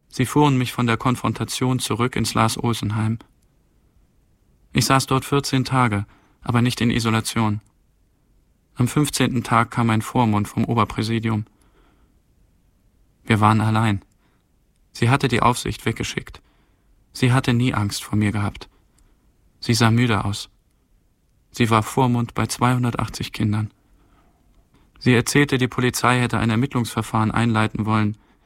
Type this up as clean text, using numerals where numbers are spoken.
Sie fuhren mich von der Konfrontation zurück ins Lars-Olsen-Heim. Ich saß dort 14 Tage, aber nicht in Isolation. Am 15. Tag kam ein Vormund vom Oberpräsidium. Wir waren allein. Sie hatte die Aufsicht weggeschickt. Sie hatte nie Angst vor mir gehabt. Sie sah müde aus. Sie war Vormund bei 280 Kindern. Sie erzählte, die Polizei hätte ein Ermittlungsverfahren einleiten wollen,